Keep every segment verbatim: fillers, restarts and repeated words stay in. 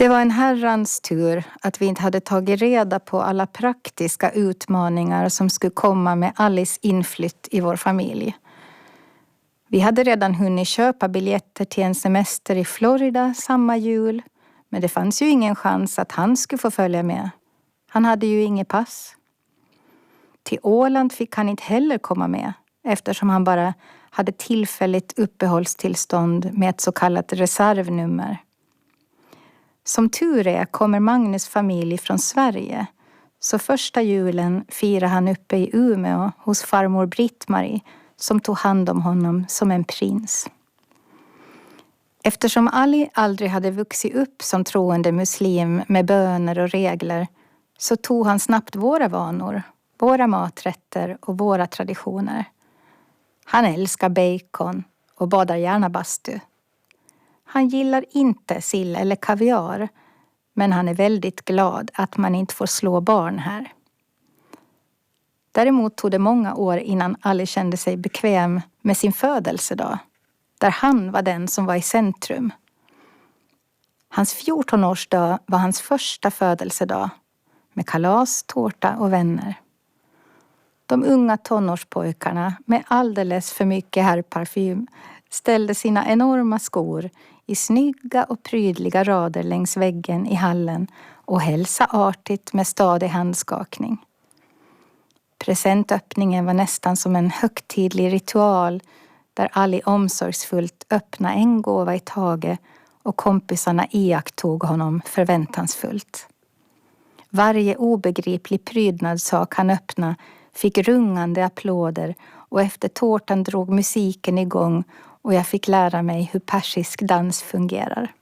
Det var en herrans tur att vi inte hade tagit reda på alla praktiska utmaningar som skulle komma med Alice inflytt i vår familj. Vi hade redan hunnit köpa biljetter till en semester i Florida samma jul, men det fanns ju ingen chans att han skulle få följa med. Han hade ju inget pass. Till Åland fick han inte heller komma med, eftersom han bara hade tillfälligt uppehållstillstånd med ett så kallat reservnummer. Som tur är kommer Magnus familj från Sverige, så första julen firar han uppe i Umeå hos farmor Britt-Marie som tog hand om honom som en prins. Eftersom Ali aldrig hade vuxit upp som troende muslim med böner och regler så tog han snabbt våra vanor, våra maträtter och våra traditioner. Han älskar bacon och badar gärna bastu. Han gillar inte sill eller kaviar, men han är väldigt glad att man inte får slå barn här. Däremot tog det många år innan Ali kände sig bekväm med sin födelsedag, där han var den som var i centrum. Hans fjortonårsdag var hans första födelsedag, med kalas, tårta och vänner. De unga tonårspojkarna med alldeles för mycket herrparfym ställde sina enorma skor i snygga och prydliga rader längs väggen i hallen och hälsa artigt med stadig handskakning. Presentöppningen var nästan som en högtidlig ritual där Ali omsorgsfullt öppnade en gåva i taget och kompisarna iakttog honom förväntansfullt. Varje obegriplig prydnadssak han öppnade fick rungande applåder och efter tårtan drog musiken igång och jag fick lära mig hur persisk dans fungerar.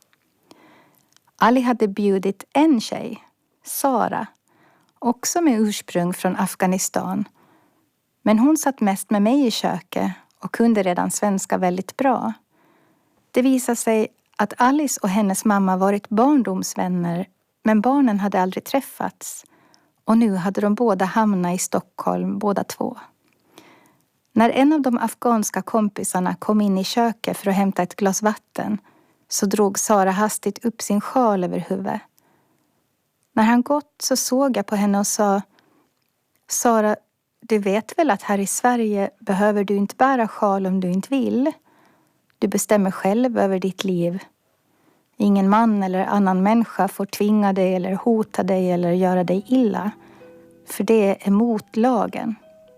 Ali hade bjudit en tjej, Sara, också med ursprung från Afghanistan. Men hon satt mest med mig i köket och kunde redan svenska väldigt bra. Det visade sig att Alice och hennes mamma varit barndomsvänner, men barnen hade aldrig träffats. Och nu hade de båda hamnat i Stockholm, båda två. När en av de afghanska kompisarna kom in i köket för att hämta ett glas vatten så drog Sara hastigt upp sin sjal över huvudet. När han gått så såg jag på henne och sa: Sara, du vet väl att här i Sverige behöver du inte bära sjal om du inte vill. Du bestämmer själv över ditt liv. Ingen man eller annan människa får tvinga dig eller hota dig eller göra dig illa. För det är mot lagen.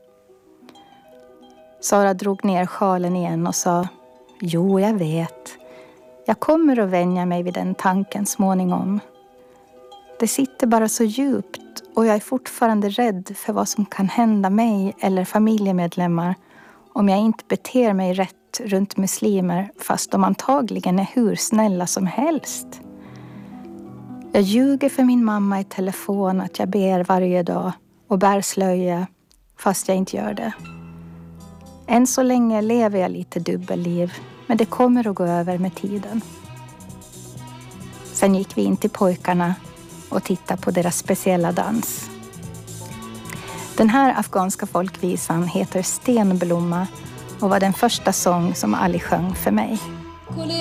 Sara drog ner sjalen igen och sa: Jo, jag vet. Jag kommer att vänja mig vid den tanken småningom. Det sitter bara så djupt och jag är fortfarande rädd för vad som kan hända mig eller familjemedlemmar om jag inte beter mig rätt runt muslimer fast de antagligen är hur snälla som helst. Jag ljuger för min mamma i telefon att jag ber varje dag och bär slöja fast jag inte gör det. Än så länge lever jag lite dubbelliv, men det kommer att gå över med tiden. Sen gick vi in till pojkarna och tittade på deras speciella dans. Den här afghanska folkvisan heter Stenblomma och var den första sång som Ali sjöng för mig.